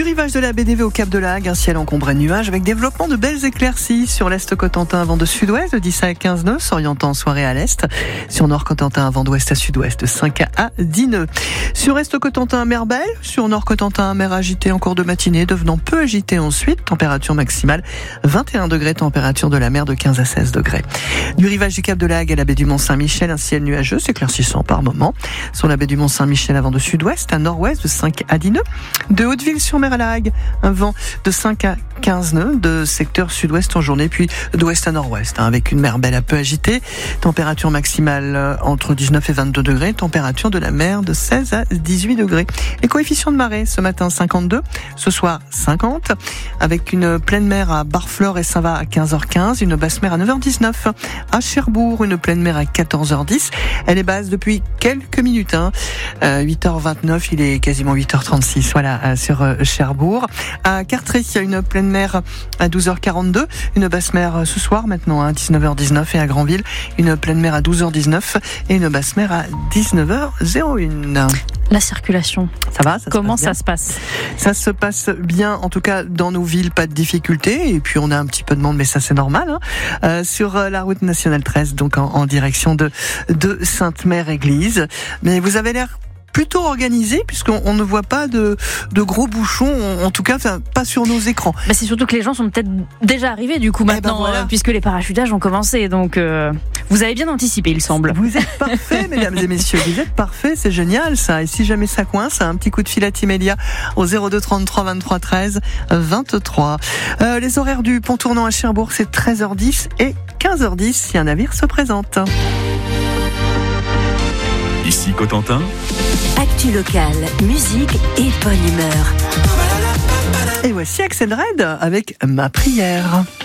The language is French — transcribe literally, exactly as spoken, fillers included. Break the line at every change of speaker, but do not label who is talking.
rivage de la B D V au Cap de la Hague, un ciel encombré de nuages avec développement de belles éclaircies. Sur l'Est Cotentin, vent de sud-ouest de dix à quinze nœuds, s'orientant en soirée à l'Est. Sur Nord Cotentin, vent d'ouest à sud-ouest de cinq à dix nœuds. Sur Est Cotentin, mer belle. Sur Nord Cotentin, mer agitée en cours de matinée, devenant peu agitée ensuite. Température maximale vingt et un degrés, température de la mer de quinze à seize degrés. Du rivage du Cap de la Hague à la baie du Mont-Saint-Michel, un ciel nuageux s'éclaircissant par moments. Sur la baie du Mont-Saint-Michel, un vent de sud-ouest à nord-ouest de cinq à dix nœuds. De Hauteville-sur-Mer à la Hague, un vent de cinq à quinze nœuds, de secteur sud-ouest en journée, puis d'ouest à nord-ouest, hein, avec une mer belle un peu agitée. Température maximale entre dix-neuf et vingt-deux degrés, température de la mer de seize à dix-huit degrés. Les coefficients de marée, ce matin cinquante-deux, ce soir cinquante, avec une pleine mer à Barfleur et Saint-Va à quinze heures quinze, une basse mer à neuf heures dix-neuf, à Cherbourg, une pleine mer à quatorze heures dix. Elle est basse depuis quelques minutes, hein. euh, huit heures vingt-neuf, il est quasiment huit heures trente-six, voilà, euh, sur euh, Cherbourg. À Cartré, il y a une pleine mer à douze heures quarante-deux, une basse mer ce soir maintenant à dix-neuf heures dix-neuf, et à Granville, une pleine mer à douze heures dix-neuf et une basse mer à dix-neuf heures zéro un.
La circulation,
ça va, ça
comment
se passe
ça se passe?
Ça se passe bien, en tout cas dans nos villes, pas de difficultés, et puis on a un petit peu de monde, mais ça c'est normal, hein. euh, sur la route nationale treize, donc en, en direction de, de Sainte-Mère-Église. Mais vous avez l'air plutôt organisé, puisqu'on on ne voit pas de, de gros bouchons, en tout cas pas sur nos écrans.
Bah c'est surtout que les gens sont peut-être déjà arrivés du coup maintenant, eh ben voilà. euh, puisque les parachutages ont commencé, donc euh, vous avez bien anticipé, il semble.
Vous êtes parfaits, mesdames et messieurs, vous êtes parfaits, c'est génial ça. Et si jamais ça coince, un petit coup de fil à Timélia au zéro deux trente-trois vingt-trois treize vingt-trois. Euh, les horaires du pont tournant à Cherbourg, c'est treize heures dix et quinze heures dix si un navire se présente.
Ici Cotentin.
Actu locale, musique et bonne humeur.
Et voici Axel Red avec Ma prière.